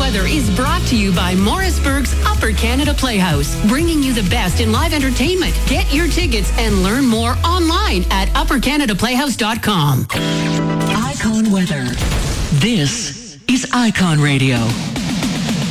Weather is brought to you by Morrisburg's Upper Canada Playhouse, bringing you the best in live entertainment. Get your tickets and learn more online at uppercanadaplayhouse.com. Icon Weather. This is Icon Radio.